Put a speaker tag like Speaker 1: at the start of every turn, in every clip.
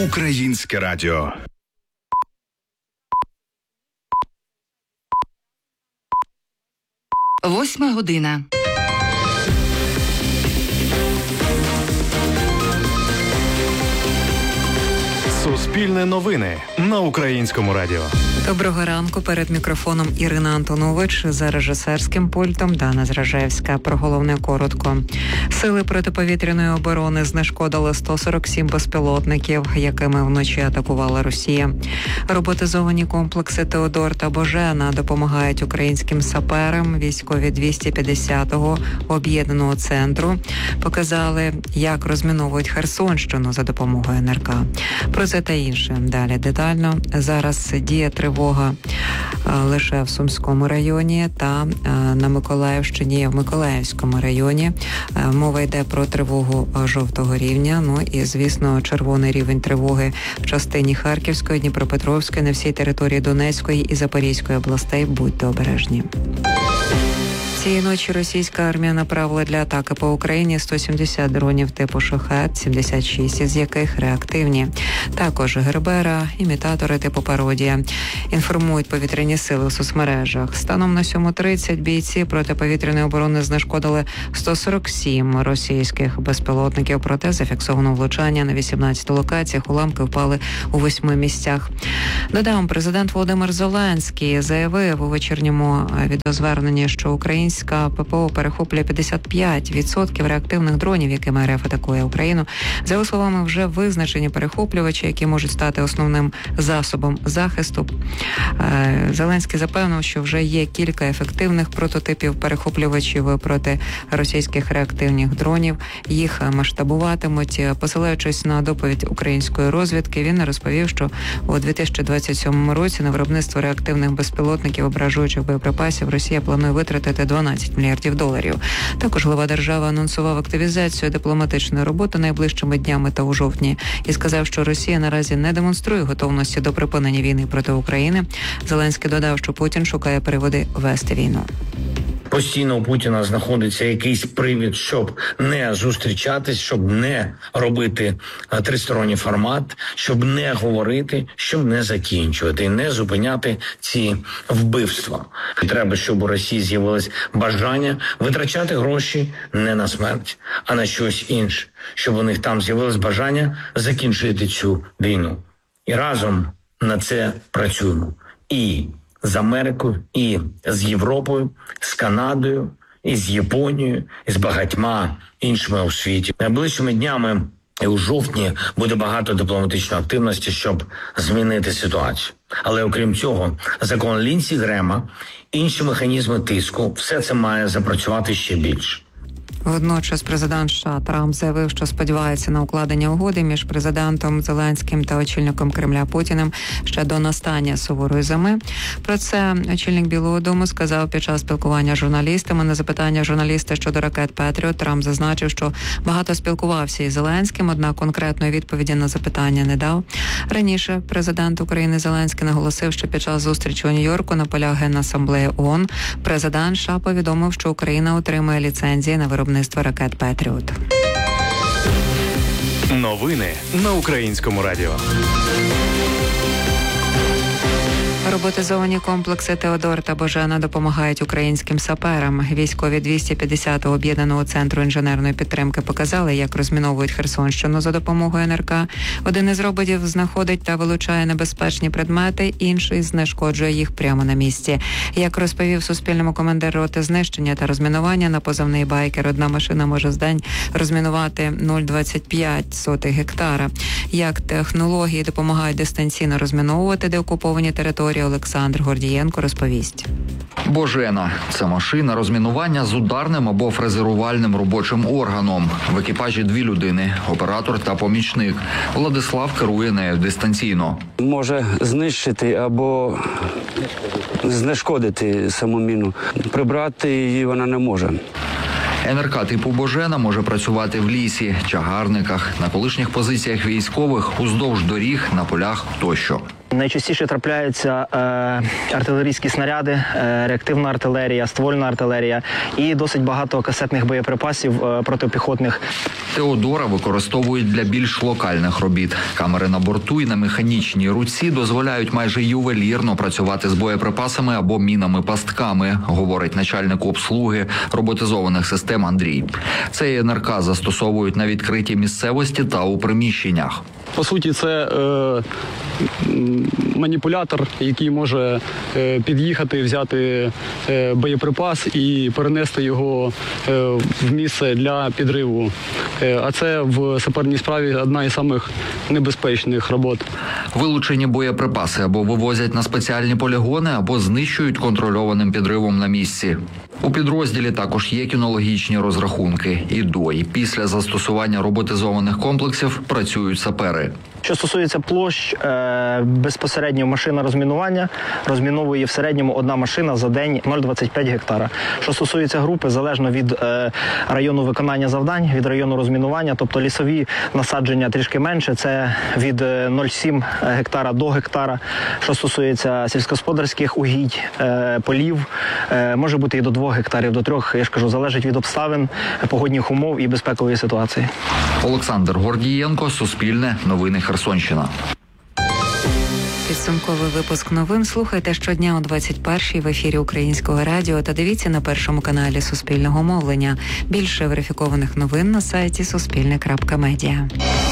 Speaker 1: Українське радіо.
Speaker 2: Восьма година.
Speaker 3: Суспільне новини на Українському радіо.
Speaker 4: Доброго ранку. Перед мікрофоном Ірина Антонович, за режисерським пультом Дана Зражевська. Про головне коротко. Сили протиповітряної оборони знешкодили 147 безпілотників, якими вночі атакувала Росія. Роботизовані комплекси Теодор та Божена допомагають українським саперам. Військові 250-го об'єднаного центру показали, як розміновують Херсонщину за допомогою НРК. Про це та інше далі детально. Зараз діє тривога лише в Сумському районі та на Миколаївщині, в Миколаївському районі. Мова йде про тривогу жовтого рівня. Ну і, звісно, червоний рівень тривоги в частині Харківської, Дніпропетровської, на всій території Донецької і Запорізької областей. Будьте обережні. Цієї ночі російська армія направила для атаки по Україні 170 дронів типу «Шахед», 76 із яких реактивні. Також «Гербера», імітатори типу «Пародія». Інформують повітряні сили у соцмережах. Станом на 7:30 бійці протиповітряної оборони знешкодили 147 російських безпілотників, проте зафіксовано влучання на 18 локаціях, уламки впали у 8 місцях. Додам, президент Володимир Зеленський заявив у вечірньому відеозверненні, що українська ППО перехоплює 55% реактивних дронів, якими РФ атакує Україну. За його словами, вже визначені перехоплювачі, які можуть стати основним засобом захисту. Зеленський запевнив, що вже є кілька ефективних прототипів перехоплювачів проти російських реактивних дронів. Їх масштабуватимуть. Посилаючись на доповідь української розвідки, він розповів, що у 2027 році на виробництво реактивних безпілотників ображуючих боєприпасів Росія планує витратити 12 мільярдів доларів. Також глава держави анонсував активізацію дипломатичної роботи найближчими днями та у жовтні і сказав, що Росія наразі не демонструє готовності до припинення війни проти України. Зеленський додав, що Путін шукає приводи вести війну.
Speaker 5: Постійно у Путіна знаходиться якийсь привід, щоб не зустрічатись, щоб не робити тристоронній формат, щоб не говорити, щоб не закінчувати і не зупиняти ці вбивства. І треба, щоб у Росії з'явилось бажання витрачати гроші не на смерть, а на щось інше. Щоб у них там з'явилось бажання закінчити цю війну. І разом на це працюємо. І з Америкою, і з Європою, з Канадою, і з Японією, і з багатьма іншими у світі. Найближчими днями і у жовтні буде багато дипломатичної активності, щоб змінити ситуацію. Але окрім цього, закон Лінсі Грема, інші механізми тиску, все це має запрацювати ще більше.
Speaker 4: Водночас президент США Трамп заявив, що сподівається на укладення угоди між президентом Зеленським та очільником Кремля Путіним ще до настання суворої зими. Про це очільник Білого дому сказав під час спілкування з журналістами. На запитання журналіста щодо ракет «Петріот» Трамп зазначив, що багато спілкувався із Зеленським, однак конкретної відповіді на запитання не дав. Раніше президент України Зеленський наголосив, що під час зустрічі у Нью-Йорку на полях Генасамблеї ООН президент США повідомив, що Україна отримає ліцензії на виробництво ракет «Петріот».
Speaker 3: Новини на Українському радіо.
Speaker 4: Роботизовані комплекси Теодор та Божена допомагають українським саперам. Військові 250-го об'єднаного центру інженерної підтримки показали, як розміновують Херсонщину за допомогою НРК. Один із роботів знаходить та вилучає небезпечні предмети, інший знешкоджує їх прямо на місці. Як розповів Суспільному командир роти знищення та розмінування на позивний «Байкер», одна машина може за день розмінувати 0,25 гектара. Як технології допомагають дистанційно розміновувати деокуповані території, Олександр Гордієнко розповість.
Speaker 6: Божена – це машина розмінування з ударним або фрезерувальним робочим органом. В екіпажі 2 людини – оператор та помічник. Владислав керує нею дистанційно.
Speaker 7: Може знищити або знешкодити саму міну. Прибрати її вона не може.
Speaker 6: НРК типу Божена може працювати в лісі, чагарниках, на колишніх позиціях військових, уздовж доріг, на полях тощо.
Speaker 1: Найчастіше трапляються артилерійські снаряди, реактивна артилерія, ствольна артилерія і досить багато касетних боєприпасів протипіхотних.
Speaker 6: Теодора використовують для більш локальних робіт. Камери на борту і на механічній руці дозволяють майже ювелірно працювати з боєприпасами або мінами-пастками, говорить начальник обслуги роботизованих систем Андрій. Цей НРК застосовують на відкритій місцевості та у приміщеннях.
Speaker 2: По суті, це маніпулятор, який може під'їхати, взяти боєприпас і перенести його в місце для підриву. А це в саперній справі одна із самих небезпечних робот.
Speaker 6: Вилучені боєприпаси або вивозять на спеціальні полігони, або знищують контрольованим підривом на місці. У підрозділі також є кінологічні розрахунки. І до, і після застосування роботизованих комплексів працюють сапери.
Speaker 1: Що стосується площ, безпосередньо машина розмінування розміновує в середньому одна машина за день 0,25 гектара. Що стосується групи, залежно від району виконання завдань, від району розмінування, тобто лісові насадження трішки менше, це від 0,7 гектара до гектара. Що стосується сільськогосподарських угідь, полів, може бути і до 2 гектарів, до 3, я ж кажу, залежить від обставин, погодних умов і безпекової ситуації.
Speaker 6: Олександр Гордієнко, Суспільне, Новини Херсонщина.
Speaker 4: Підсумковий випуск новин слухайте щодня о 21-й в ефірі Українського радіо та дивіться на першому каналі Суспільного мовлення. Більше верифікованих новин на сайті suspilne.media.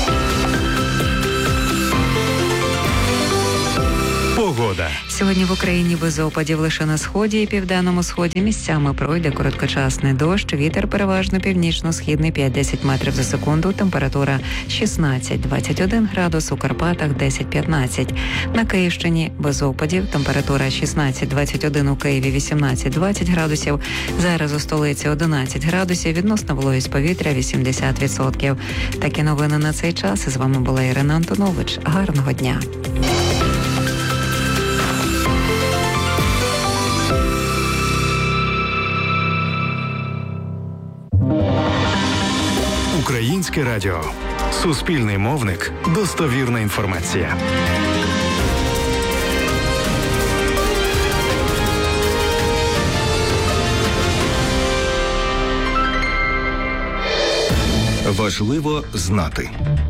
Speaker 3: Погода.
Speaker 4: Сьогодні в Україні без опадів лише на сході і південному сході місцями пройде короткочасний дощ. Вітер переважно північно-східний 5-10 метрів за секунду. Температура 16-21 градус, у Карпатах 10-15. На Київщині без опадів. Температура 16-21 у Києві, 18-20 градусів. Зараз у столиці 11 градусів. Відносна вологість повітря 80%. Такі новини на цей час. З вами була Ірина Антонович. Гарного дня.
Speaker 3: Українське радіо. Суспільний мовник. Достовірна інформація.
Speaker 8: Важливо знати.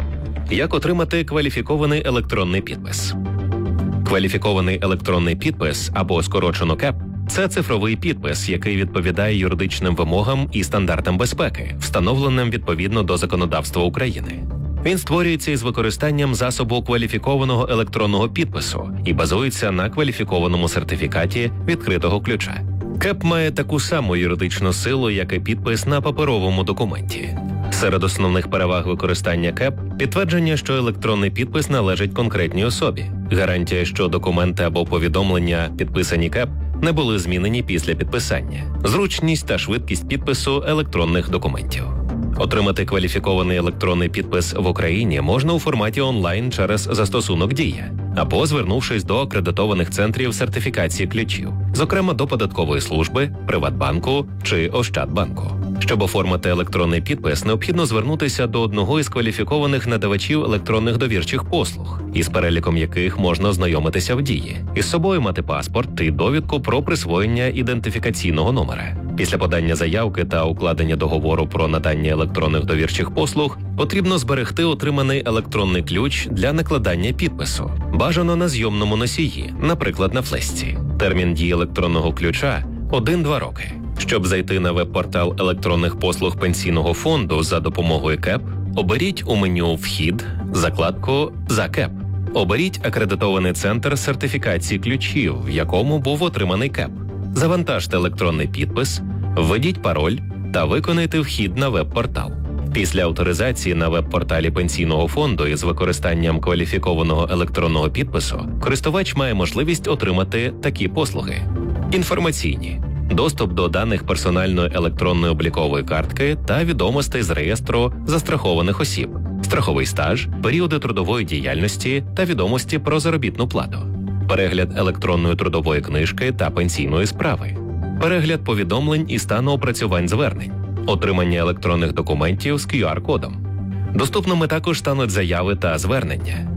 Speaker 9: Як отримати кваліфікований електронний підпис? Кваліфікований електронний підпис, або скорочено КЕП, це цифровий підпис, який відповідає юридичним вимогам і стандартам безпеки, встановленим відповідно до законодавства України. Він створюється із використанням засобу кваліфікованого електронного підпису і базується на кваліфікованому сертифікаті відкритого ключа. КЕП має таку саму юридичну силу, як і підпис на паперовому документі. Серед основних переваг використання КЕП – підтвердження, що електронний підпис належить конкретній особі, гарантія, що документи або повідомлення, підписані КЕП, не були змінені після підписання, зручність та швидкість підпису електронних документів. Отримати кваліфікований електронний підпис в Україні можна у форматі онлайн через застосунок «Дія» або звернувшись до акредитованих центрів сертифікації ключів, зокрема до податкової служби, Приватбанку чи Ощадбанку. Щоб оформити електронний підпис, необхідно звернутися до одного із кваліфікованих надавачів електронних довірчих послуг, із переліком яких можна ознайомитися в «Дії», із собою мати паспорт і довідку про присвоєння ідентифікаційного номера. Після подання заявки та укладення договору про надання електронних довірчих послуг потрібно зберегти отриманий електронний ключ для накладання підпису, бажано на зйомному носії, наприклад, на флешці. Термін дії електронного ключа – 1-2 роки. Щоб зайти на веб-портал електронних послуг Пенсійного фонду за допомогою КЕП, оберіть у меню «Вхід» закладку «За КЕП». Оберіть акредитований центр сертифікації ключів, в якому був отриманий КЕП. Завантажте електронний підпис, введіть пароль та виконайте вхід на веб-портал. Після авторизації на веб-порталі Пенсійного фонду із використанням кваліфікованого електронного підпису користувач має можливість отримати такі послуги: інформаційні, доступ до даних персональної електронної облікової картки та відомостей з реєстру застрахованих осіб, страховий стаж, періоди трудової діяльності та відомості про заробітну плату, перегляд електронної трудової книжки та пенсійної справи, перегляд повідомлень і стану опрацювань звернень, отримання електронних документів з QR-кодом. Доступними також стануть заяви та звернення,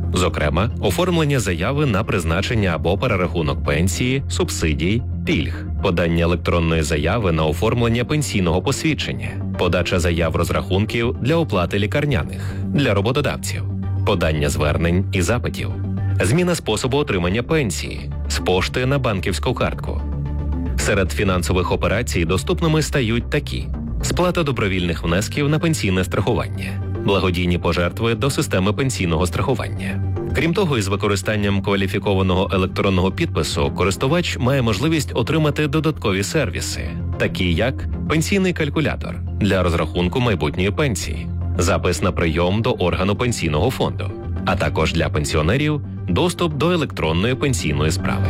Speaker 9: Зокрема, оформлення заяви на призначення або перерахунок пенсії, субсидій, пільг, подання електронної заяви на оформлення пенсійного посвідчення, подача заяв розрахунків для оплати лікарняних, для роботодавців, подання звернень і запитів, зміна способу отримання пенсії з пошти на банківську картку. Серед фінансових операцій доступними стають такі: сплата добровільних внесків на пенсійне страхування, благодійні пожертви до системи пенсійного страхування. Крім того, із використанням кваліфікованого електронного підпису користувач має можливість отримати додаткові сервіси, такі як пенсійний калькулятор для розрахунку майбутньої пенсії, запис на прийом до органу пенсійного фонду, а також для пенсіонерів доступ до електронної пенсійної справи.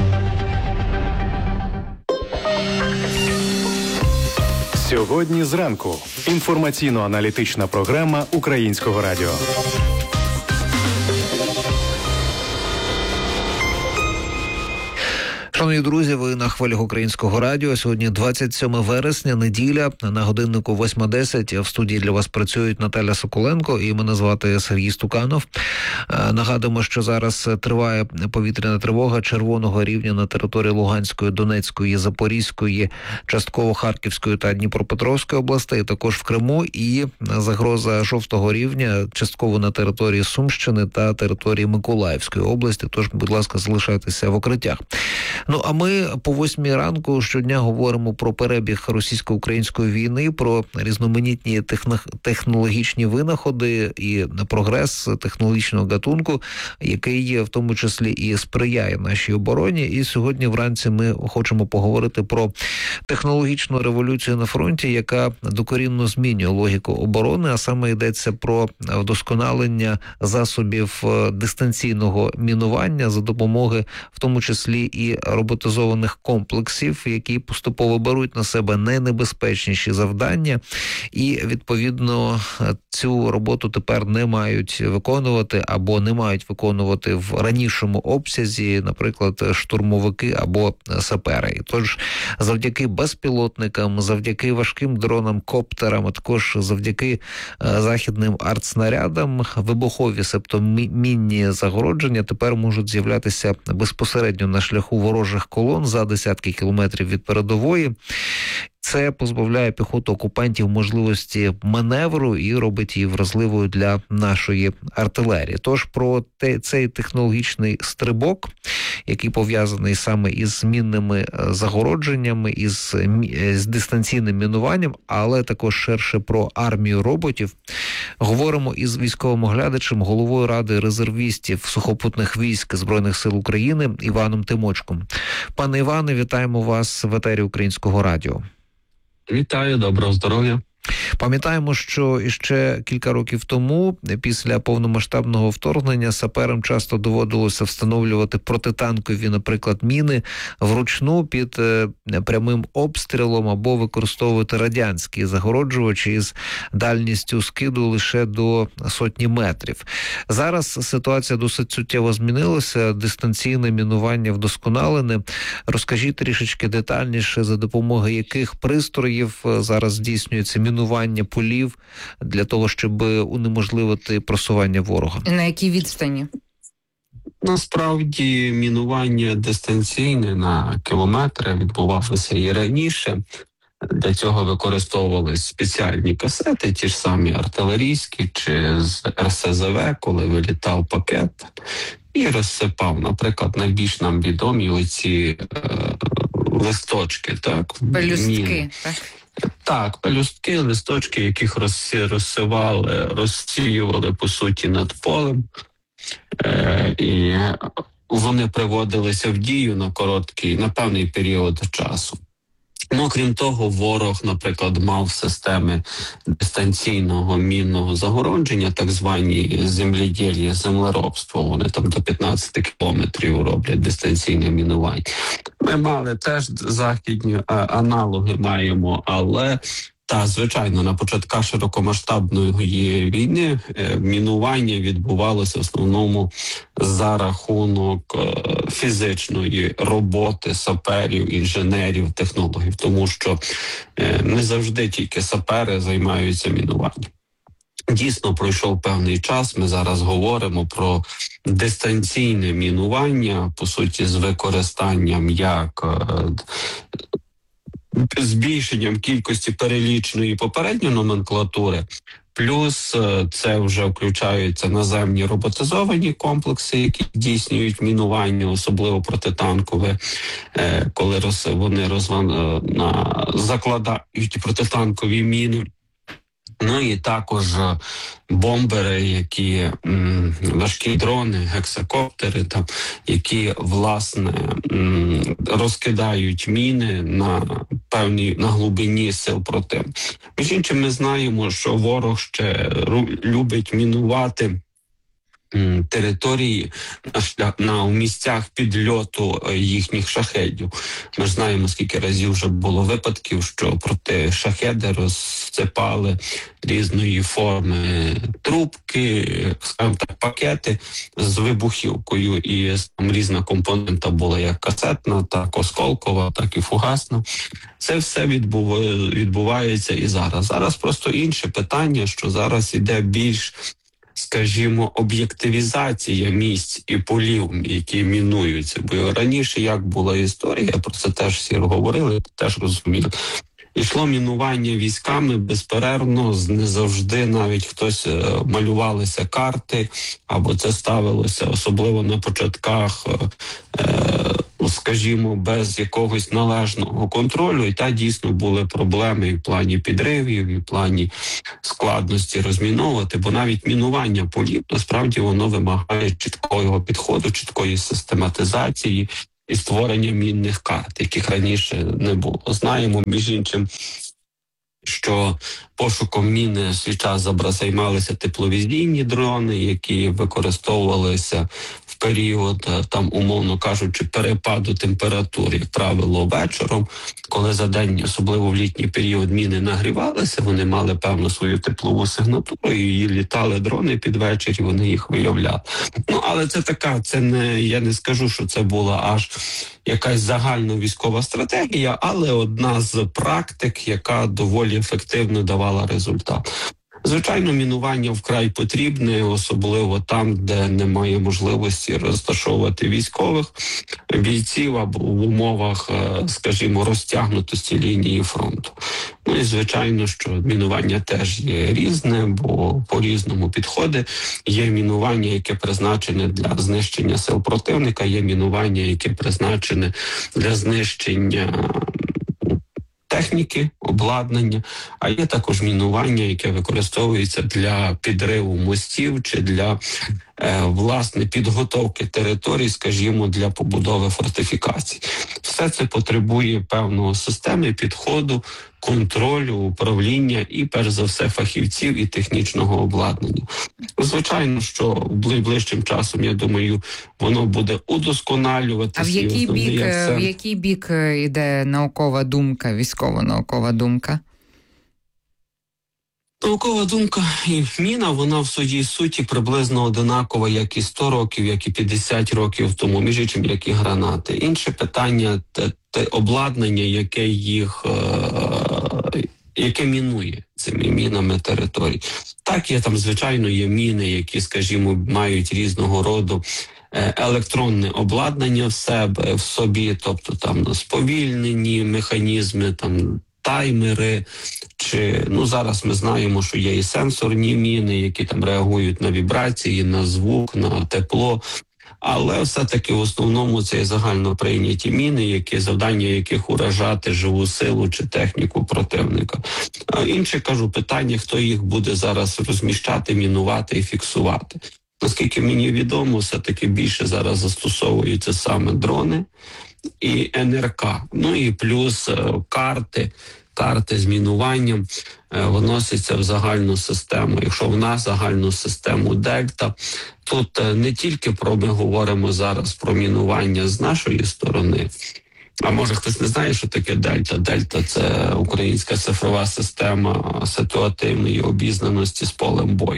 Speaker 3: Сьогодні зранку. Інформаційно-аналітична програма Українського радіо.
Speaker 10: Шановні друзі, ви на хвилях Українського радіо. Сьогодні 27 вересня, неділя, на годиннику 8:10. В студії для вас працюють Наталя Соколенко і мене звати Сергій Стуканов. Нагадуємо, що зараз триває повітряна тривога червоного рівня на території Луганської, Донецької, Запорізької, частково Харківської та Дніпропетровської областей, також в Криму, і загроза жовтого рівня частково на території Сумщини та території Миколаївської області. Тож, будь ласка, залишайтеся в укриттях. Ну, а ми по 8 ранку щодня говоримо про перебіг російсько-української війни, про різноманітні технологічні винаходи і прогрес технологічного гатунку, який в тому числі і сприяє нашій обороні. І сьогодні вранці ми хочемо поговорити про технологічну революцію на фронті, яка докорінно змінює логіку оборони, а саме йдеться про вдосконалення засобів дистанційного мінування за допомоги, в тому числі і роботизованих комплексів, які поступово беруть на себе найнебезпечніші завдання, і, відповідно, цю роботу тепер не мають виконувати або не мають виконувати в ранішому обсязі, наприклад, штурмовики або сапери. Тож, завдяки безпілотникам, завдяки важким дронам, коптерам, а також завдяки західним артснарядам, вибухові, себто мінні загородження тепер можуть з'являтися безпосередньо на шляху ворожих колон за десятки кілометрів від передової. Це позбавляє піхоту окупантів можливості маневру і робить її вразливою для нашої артилерії. Тож про цей технологічний стрибок, який пов'язаний саме із змінними загородженнями, із дистанційним мінуванням, але також ширше про армію роботів, говоримо із військовим оглядачем, головою Ради резервістів сухопутних військ Збройних сил України Іваном Тимочком. Пане Іване, вітаємо вас в етері Українського радіо.
Speaker 7: Вітаю, доброго здоров'я.
Speaker 10: Пам'ятаємо, що іще кілька років тому, після повномасштабного вторгнення, саперам часто доводилося встановлювати протитанкові, наприклад, міни вручну під прямим обстрілом або використовувати радянські загороджувачі із дальністю скиду лише до сотні метрів. Зараз ситуація досить суттєво змінилася, дистанційне мінування вдосконалене. Розкажіть трішечки детальніше, за допомогою яких пристроїв зараз здійснюється мінування полів для того, щоб унеможливити просування ворога.
Speaker 11: На якій відстані?
Speaker 7: Насправді мінування дистанційне на кілометри відбувалося і раніше. Для цього використовували спеціальні касети, ті ж самі артилерійські чи з РСЗВ, коли вилітав пакет і розсипав, наприклад, найбільш нам відомі оці листочки, так?
Speaker 11: Пелюстки, так?
Speaker 7: Так, пелюстки, листочки, яких розсіювали, по суті, над полем. І вони приводилися в дію на певний період часу. Ну, крім того, ворог, наприклад, мав системи дистанційного мінного загородження, так звані земледілля, землеробство. Вони там до 15 кілометрів роблять дистанційне мінування. Ми мали теж західні аналоги маємо, але звичайно, на початках широкомасштабної війни мінування відбувалося в основному за рахунок фізичної роботи саперів, інженерів, технологів, тому що не завжди тільки сапери займаються мінуванням. Дійсно, пройшов певний час. Ми зараз говоримо про дистанційне мінування, по суті, з використанням як збільшенням кількості перелічної попередньої номенклатури, плюс це вже включаються наземні роботизовані комплекси, які здійснюють мінування, особливо протитанкове, коли вони закладають протитанкові міни. Ну і також бомбери, які важкі дрони, гексакоптери, які, власне, розкидають міни на глибині сил противника. Між іншим, ми знаємо, що ворог ще любить мінувати території у місцях підльоту їхніх шахедів. Ми ж знаємо, скільки разів вже було випадків, що проти шахеди розсипали різної форми трубки, скажімо так, пакети з вибухівкою, і там різна компонента була як касетна, так осколкова, так і фугасна. Це все відбувається і зараз. Зараз просто інше питання, що зараз іде більш, скажімо, об'єктивізація місць і полів, які мінуються. Бо раніше як була історія, про це теж всі говорили, теж розуміли. Йшло мінування військами безперервно, не завжди навіть хтось малювалися карти, або це ставилося, особливо на початках, скажімо, без якогось належного контролю. І дійсно були проблеми і в плані підривів, і в плані складності розміновувати, бо навіть мінування полів, насправді, воно вимагає чіткого підходу, чіткої систематизації і створення мінних карт, яких раніше не було. Знаємо, між іншим, що пошуком міни свій час займалися тепловізійні дрони, які використовувалися в період, там, умовно кажучи, перепаду температур, як правило, вечором, коли за день, особливо в літній період, міни нагрівалися, вони мали певну свою теплову сигнатуру, і літали дрони під вечір, і вони їх виявляли. Але це така, я не скажу, що це була аж якась загальна військова стратегія, але одна з практик, яка доволі ефективно давала результат. Звичайно, мінування вкрай потрібне, особливо там, де немає можливості розташовувати військових бійців або в умовах, скажімо, розтягнутості лінії фронту. І, звичайно, що мінування теж є різне, бо по-різному підходить. Є мінування, яке призначене для знищення сил противника, є мінування, яке призначене для знищення техніки, обладнання, а є також мінування, яке використовується для підриву мостів чи для, власне, підготовки територій, скажімо, для побудови фортифікацій. Все це потребує певного системи, підходу, контролю, управління і, перш за все, фахівців і технічного обладнання. Звичайно, що ближчим часом, я думаю, воно буде удосконалюватися.
Speaker 11: А в який бік йде наукова думка, військово-наукова думка?
Speaker 7: Наукова думка і міна, вона в своїй суті приблизно одинакова, як і 100 років, як і 50 років тому, між іншим, як і гранати. Інше питання – те обладнання, яке мінує цими мінами територій. Так, звичайно, є міни, які, скажімо, мають різного роду електронне обладнання в собі, тобто там сповільнені механізми, там таймери, чи, зараз ми знаємо, що є і сенсорні міни, які там реагують на вібрації, на звук, на тепло. Але все-таки в основному це загально прийняті міни, завдання яких уражати живу силу чи техніку противника. Інше, питання, хто їх буде зараз розміщати, мінувати і фіксувати. Наскільки мені відомо, все-таки більше зараз застосовуються саме дрони і НРК. І плюс карти з мінуванням вносяться в загальну систему. Якщо в нас загальну систему Дельта, тут не тільки ми говоримо зараз про мінування з нашої сторони, а може хтось не знає, що таке Дельта. Дельта – це українська цифрова система ситуативної обізнаності з полем бою.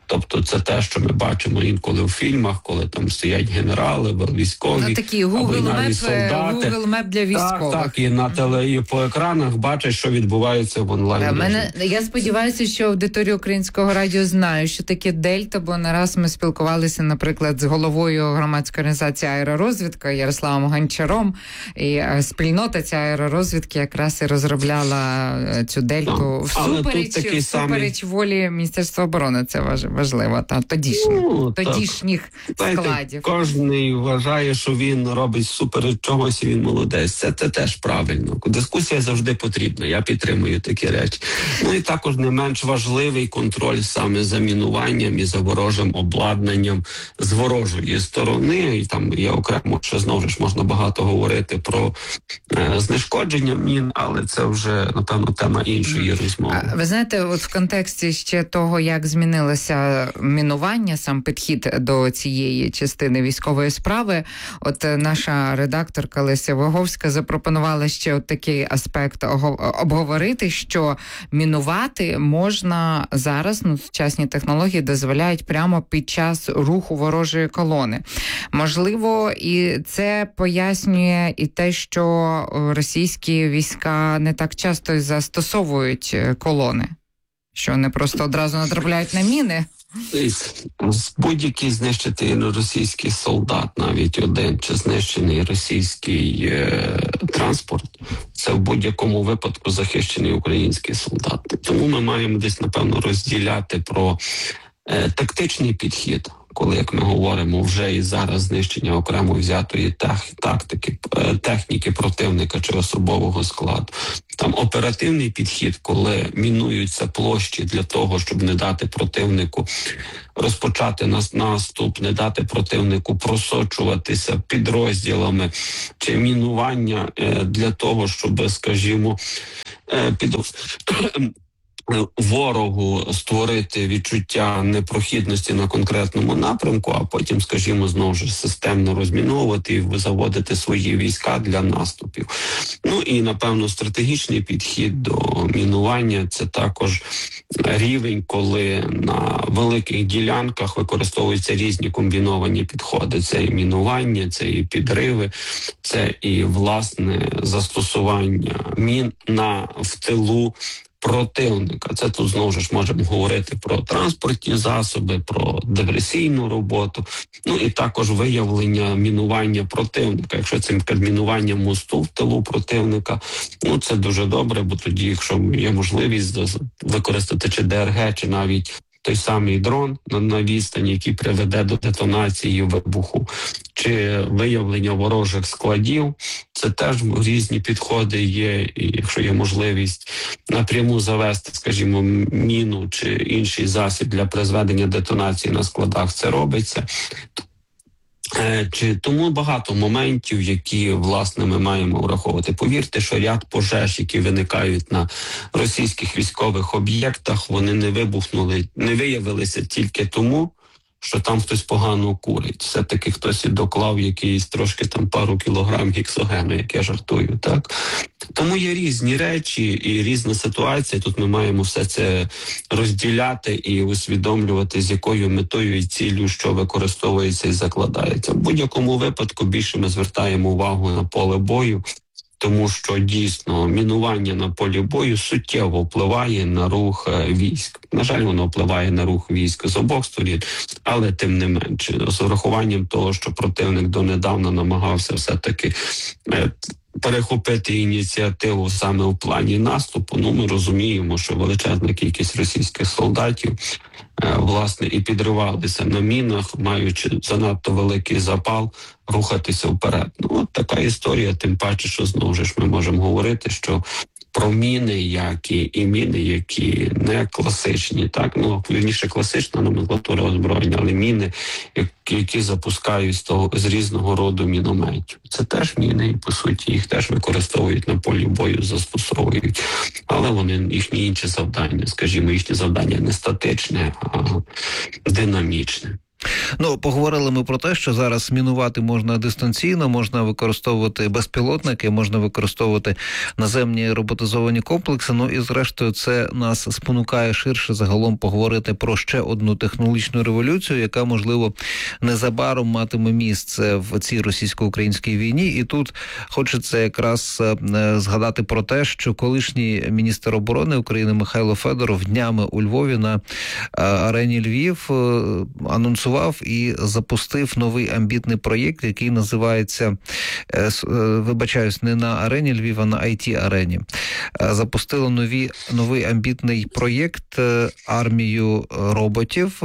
Speaker 7: Тобто це те, що ми бачимо інколи в фільмах, коли там стоять генерали, військові,
Speaker 11: такі Google Map для військових.
Speaker 7: Так, і на і по екранах бачать, що відбувається в онлайн.
Speaker 11: Я сподіваюся, що аудиторія Українського радіо знає, що таке Дельта, бо не раз ми спілкувалися, наприклад, з головою громадської організації «Аеророзвідка» Ярославом Гончаром, і спільнота ця аеророзвідки якраз і розробляла цю Дельту всупереч волі Міністерства оборони. Це важливо, тодішніх складів.
Speaker 7: Кожний вважає, що він робить супереч чогось, і він молодець. Це теж правильно. Дискусія завжди потрібна, я підтримую такі речі. Ну і також не менш важливий контроль саме за мінуванням і за ворожим обладнанням з ворожої сторони. І там є окремо, що знову ж можна багато говорити про знешкодження мін, але це вже, напевно, тема іншої розмови.
Speaker 11: Ви знаєте, от в контексті ще того, як змінилося мінування, сам підхід до цієї частини військової справи, от наша редакторка Леся Виговська запропонувала ще от такий аспект обговорити, що мінувати можна зараз, сучасні технології дозволяють прямо під час руху ворожої колони. Можливо, і це пояснює і те, що російські війська не так часто застосовують колони, що вони просто одразу натрапляють на міни.
Speaker 7: Будь-який знищений російський солдат, навіть один, чи знищений російський транспорт, це в будь-якому випадку захищений український солдат. Тому ми маємо десь, напевно, розділяти про тактичний підхід, коли, як ми говоримо, вже і зараз знищення окремо взятої техніки противника чи особового складу. Там оперативний підхід, коли мінуються площі для того, щоб не дати противнику розпочати наступ, не дати противнику просочуватися підрозділами, чи мінування для того, щоб, скажімо, ворогу створити відчуття непрохідності на конкретному напрямку, а потім, скажімо, знову ж системно розміновувати і заводити свої війська для наступів. Ну і, напевно, стратегічний підхід до мінування – це також рівень, коли на великих ділянках використовуються різні комбіновані підходи. Це і мінування, це і підриви, це і, власне, застосування мін в тилу противника. Це тут знову ж можемо говорити про транспортні засоби, про диверсійну роботу, ну і також виявлення мінування противника. Якщо це мінування мосту в тилу противника, ну це дуже добре, бо тоді, якщо є можливість використати чи ДРГ, чи навіть той самий дрон на відстані, який приведе до детонації вибуху, чи виявлення ворожих складів, це теж різні підходи є, і якщо є можливість напряму завести, скажімо, міну чи інший засіб для призведення детонації на складах, це робиться. Тому багато моментів, які, власне, ми маємо враховувати. Повірте, що ряд пожеж, які виникають на російських військових об'єктах, вони не виявилися тільки тому, що там хтось погано курить. Все-таки хтось і доклав якийсь трошки там пару кілограм гексогену, як я жартую, так? Тому є різні речі і різна ситуація. Тут ми маємо все це розділяти і усвідомлювати, з якою метою і ціллю, що використовується і закладається. В будь-якому випадку більше ми звертаємо увагу на поле бою, тому що дійсно мінування на полі бою суттєво впливає на рух військ. На жаль, воно впливає на рух військ з обох сторін, але тим не менше, з урахуванням того, що противник донедавна намагався все-таки перехопити ініціативу саме у плані наступу, ми розуміємо, що величезна кількість російських солдатів власне і підривалися на мінах, маючи занадто великий запал рухатися вперед. От така історія, тим паче, що знову ж ми можемо говорити, що про міни, і міни, які не класичні, так, вірніше класична номенклатура озброєння, але міни, які запускають з різного роду мінометів. Це теж міни, і по суті їх теж використовують на полі бою, застосовують. Але їхні інші завдання, скажімо, їхнє завдання не статичне, а динамічне.
Speaker 10: Ну, поговорили ми про те, що зараз мінувати можна дистанційно, можна використовувати безпілотники, можна використовувати наземні роботизовані комплекси. Ну і зрештою це нас спонукає ширше загалом поговорити про ще одну технологічну революцію, яка, можливо, незабаром матиме місце в цій російсько-українській війні. І тут хочеться якраз згадати про те, що колишній міністр оборони України Михайло Федоров днями у Львові на арені Львів анонсував і запустив новий амбітний проєкт, який називається, вибачаюсь, не на арені Львів, а на IT-арені. Запустили новий амбітний проєкт армію роботів.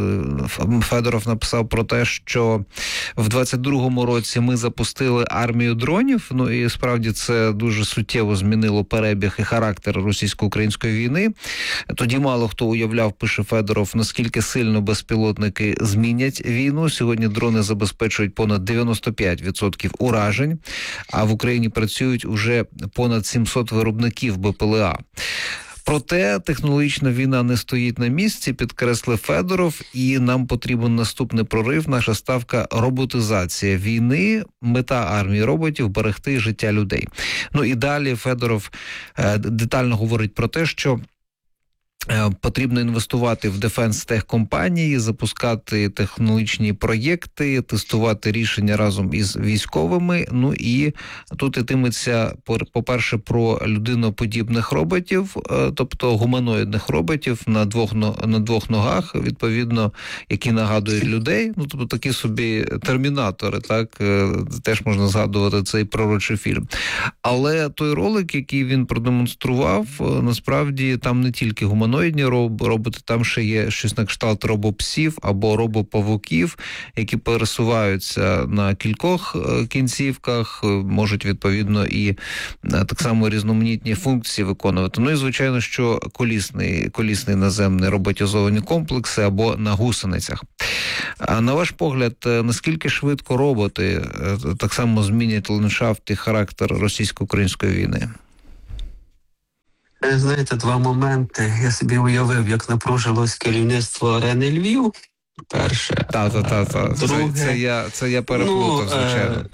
Speaker 10: Федоров написав про те, що в 22-му році ми запустили армію дронів, ну і справді це дуже суттєво змінило перебіг і характер російсько-української війни. Тоді мало хто уявляв, пише Федоров, наскільки сильно безпілотники змінять війну. Сьогодні дрони забезпечують понад 95% уражень, а в Україні працюють уже понад 700 виробників БПЛА. Проте технологічна війна не стоїть на місці, підкреслив Федоров, і нам потрібен наступний прорив. Наша ставка – роботизація війни, мета армії роботів – берегти життя людей. Ну і далі Федоров детально говорить про те, що потрібно інвестувати в дефенс-техкомпанії, запускати технологічні проєкти, тестувати рішення разом із військовими. Ну і тут йтиметься, по-перше, про людиноподібних роботів, тобто гуманоїдних роботів на двох ногах, відповідно, які нагадують людей. Ну, тобто такі собі термінатори, так? Теж можна згадувати цей пророчий фільм. Але той ролик, який він продемонстрував, насправді там не тільки гуманоїдні роботи, там ще є щось на кшталт робопсів або робопавуків, які пересуваються на кількох кінцівках, можуть, відповідно, і так само різноманітні функції виконувати. Ну і, звичайно, що колісний наземний роботизовані комплекси або на гусеницях. А на ваш погляд, наскільки швидко роботи так само змінять ландшафт і характер російсько-української війни?
Speaker 7: Знаєте, два моменти. Я собі уявив, як напружилось керівництво арени Львів. Перше.
Speaker 10: Друге, це я переплутав, звичайно.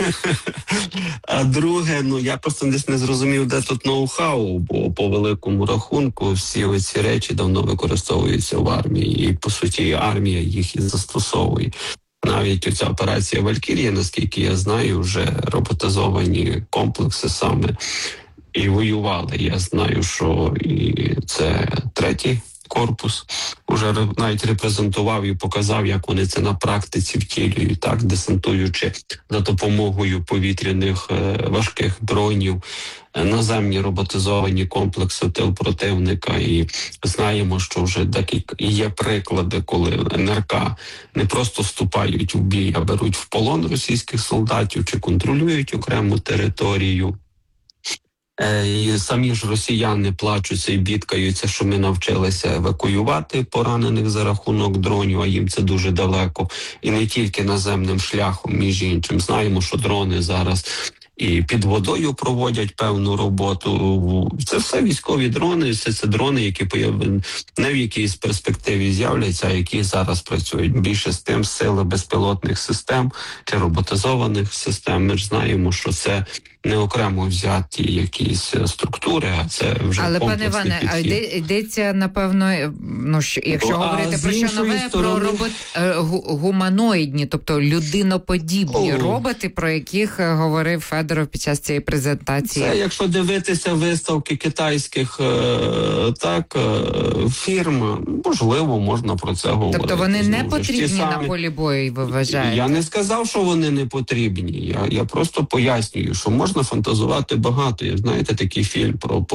Speaker 7: А друге, я просто десь не зрозумів, де тут ноу-хау, бо по великому рахунку всі оці речі давно використовуються в армії. І, по суті, армія їх і застосовує. Навіть оця операція «Валькірія», наскільки я знаю, вже роботизовані комплекси саме і воювали. Я знаю, що і це третій корпус уже навіть репрезентував і показав, як вони це на практиці втілюють, так, десантуючи за допомогою повітряних важких дронів наземні роботизовані комплекси тил противника. І знаємо, що вже декілька є приклади, коли НРК не просто вступають в бій, а беруть в полон російських солдатів чи контролюють окрему територію. І самі ж росіяни плачуться і бідкаються, що ми навчилися евакуювати поранених за рахунок дронів, а їм це дуже далеко. І не тільки наземним шляхом, між іншим. Знаємо, що дрони зараз і під водою проводять певну роботу. Це все військові дрони, це дрони, які не в якійсь перспективі з'являться, а які зараз працюють. Більше з тим сили безпілотних систем чи роботизованих систем. Ми ж знаємо, що це не окремо взяті якісь структури, а це вже
Speaker 11: але,
Speaker 7: комплексний підхід.
Speaker 11: пане Іване, йдеться, напевно, якщо говорити про що нове, про гуманоїдні, тобто людиноподібні роботи, про яких говорив Федоров під час цієї презентації.
Speaker 7: Це, якщо дивитися виставки китайських фірм, можливо, можна про це говорити.
Speaker 11: Тобто вони не потрібні на полі бою, ви вважаєте?
Speaker 7: Я не сказав, що вони не потрібні. Я просто пояснюю, що можна фантазувати багато. Знаєте, такий фільм про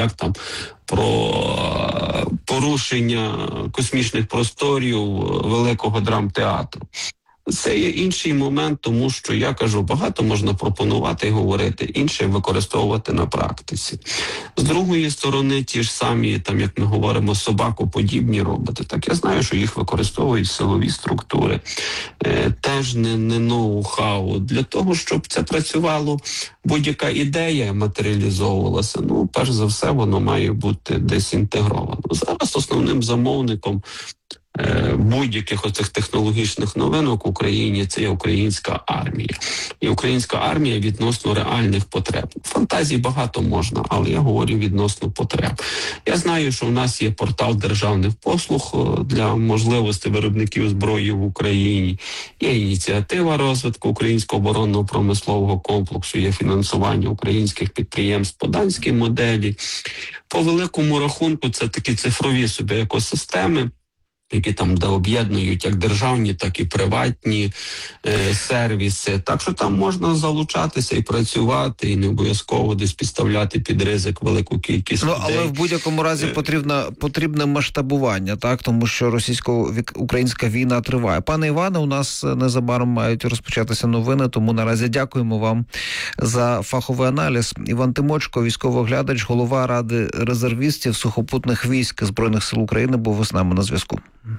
Speaker 7: порушення космічних просторів великого драмтеатру. Це є інший момент, тому що, я кажу, багато можна пропонувати і говорити, інше використовувати на практиці. З другої сторони, ті ж самі, як ми говоримо, собакоподібні роботи. Так, я знаю, що їх використовують силові структури. Теж не ноу-хау. Для того, щоб це працювало, будь-яка ідея матеріалізовувалася, перш за все, воно має бути десь інтегровано. Зараз основним замовником будь-яких оцих технологічних новинок в Україні, це є українська армія. І українська армія відносно реальних потреб. Фантазій багато можна, але я говорю відносно потреб. Я знаю, що в нас є портал державних послуг для можливості виробників зброї в Україні. Є ініціатива розвитку українського оборонно-промислового комплексу, є фінансування українських підприємств по данській моделі. По великому рахунку це такі цифрові собі екосистеми, які там об'єднують як державні, так і приватні сервіси. Так що там можна залучатися і працювати, і не обов'язково десь підставляти під ризик велику кількість людей.
Speaker 10: Але в будь-якому разі потрібне масштабування, так? Тому що російсько-українська війна триває. Пане Іване, у нас незабаром мають розпочатися новини, тому наразі дякуємо вам за фаховий аналіз. Іван Тимочко, військовий оглядач, голова Ради резервістів сухопутних військ Збройних сил України, був з нами на зв'язку.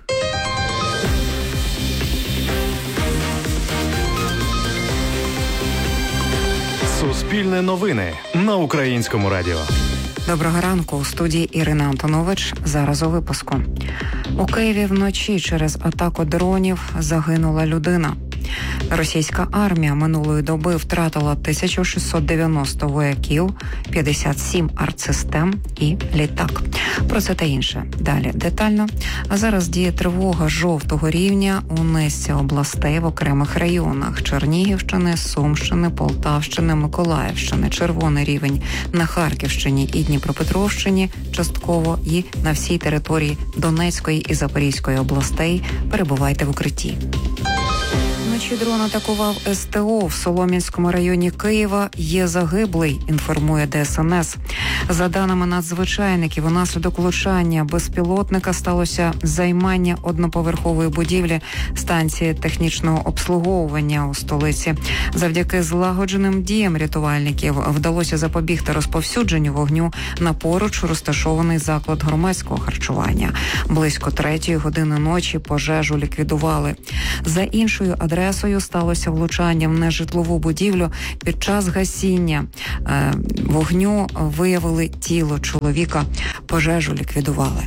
Speaker 3: Суспільне новини на Українському радіо.
Speaker 4: Доброго ранку. У студії Ірина Антонович. Зараз у випуску. У Києві вночі через атаку дронів загинула людина. Російська армія минулої доби втратила 1690 вояків, 57 артсистем і літак. Про це та інше далі детально. А зараз діє тривога жовтого рівня у низці областей в окремих районах: Чернігівщини, Сумщини, Полтавщини, Миколаївщини. Червоний рівень на Харківщині і Дніпропетровщині частково, і на всій території Донецької і Запорізької областей. Перебувайте в укритті. Вночі дрон атакував СТО в Солом'янському районі Києва. Є загиблий, інформує ДСНС. За даними надзвичайників, унаслідок влучання безпілотника сталося займання одноповерхової будівлі станції технічного обслуговування у столиці. Завдяки злагодженим діям рятувальників вдалося запобігти розповсюдженню вогню на поруч розташований заклад громадського харчування. Близько 3:00 години ночі пожежу ліквідували. За іншою адресою сталося влучання в нежитлову будівлю. Під час гасіння вогню виявили тіло чоловіка. Пожежу ліквідували.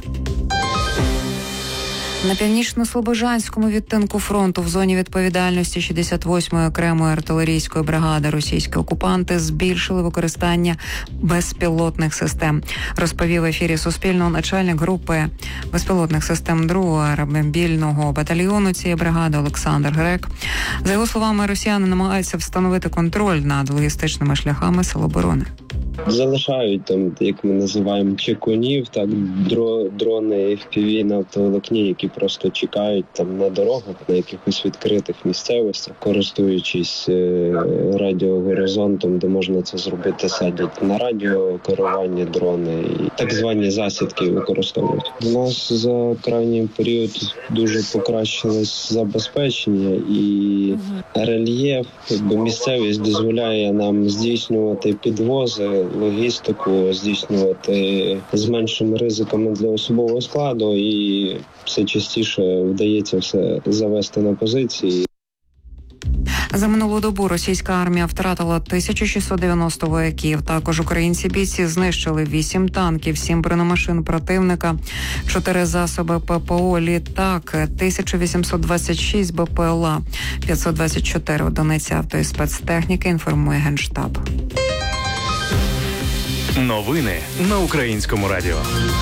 Speaker 4: На північно-слобожанському відтинку фронту в зоні відповідальності 68-ї окремої артилерійської бригади російські окупанти збільшили використання безпілотних систем. Розповів в ефірі Суспільного начальник групи безпілотних систем 2-го аеромобільного батальйону цієї бригади Олександр Грек. За його словами, росіяни намагаються встановити контроль над логістичними шляхами Сил оборони.
Speaker 12: Залишають там, як ми називаємо, чекунів, так, дрони FPV на оптоволокні, які просто чекають там на дорогах, на якихось відкритих місцевостях, користуючись радіогоризонтом, де можна це зробити, садять на радіокерування дрони і так звані засідки використовують. У нас за крайній період дуже покращилось забезпечення і рельєф, якби місцевість дозволяє нам здійснювати підвози, логістику, здійснювати з меншими ризиками для особового складу, і все частіше вдається все завести на позиції.
Speaker 4: За минулу добу російська армія втратила 1690 вояків. Також українці бійці знищили 8 танків, 7 бронемашин противника, 4 засоби ППО, літак, 1826 БПЛА, 524 одиниці авто і спецтехніки, інформує Генштаб.
Speaker 3: Новини на Українському радіо.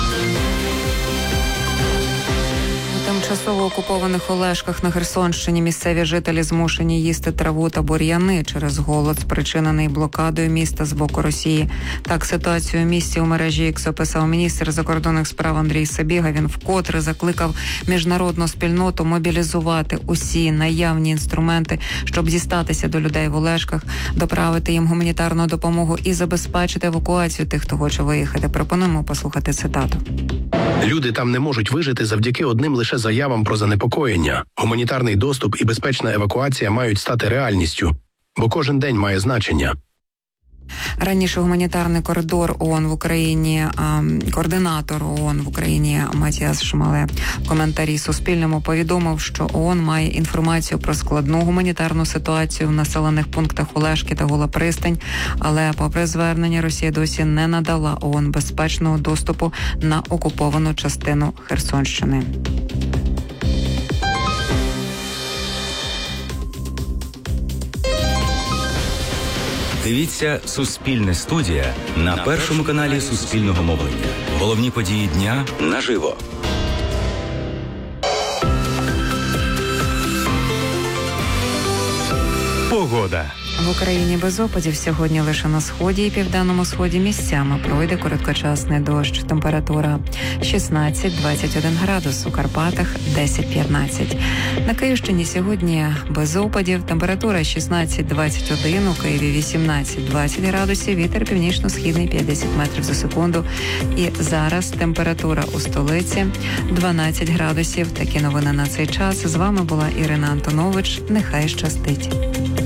Speaker 4: У тимчасово окупованих Олешках на Херсонщині місцеві жителі змушені їсти траву та бур'яни через голод, спричинений блокадою міста з боку Росії. Так ситуацію в місті у мережі X описав міністр закордонних справ Андрій Сабіга. Він вкотре закликав міжнародну спільноту мобілізувати усі наявні інструменти, щоб дістатися до людей в Олешках, доправити їм гуманітарну допомогу і забезпечити евакуацію тих, хто хоче виїхати. Пропонуємо послухати цитату.
Speaker 13: Люди там не можуть вижити завдяки одним лише заявам про занепокоєння. Гуманітарний доступ і безпечна евакуація мають стати реальністю, бо кожен день має значення.
Speaker 4: Раніше гуманітарний коридор ООН в Україні, координатор ООН в Україні Матіас Шмале в коментарі Суспільному повідомив, що ООН має інформацію про складну гуманітарну ситуацію в населених пунктах Олешки та Гола Пристань, але попри звернення Росія досі не надала ООН безпечного доступу на окуповану частину Херсонщини.
Speaker 14: Дивіться «Суспільне студія» на першому каналі Суспільного мовлення. Головні події дня наживо.
Speaker 3: Погода.
Speaker 4: В Україні без опадів сьогодні лише на сході і південному сході місцями пройде короткочасний дощ. Температура 16-21 градус, у Карпатах 10-15. На Київщині сьогодні без опадів. Температура 16-21, у Києві 18-20 градусів, вітер північно-східний 50 метрів за секунду. І зараз температура у столиці 12 градусів. Такі новини на цей час. З вами була Ірина Антонович. Нехай щастить.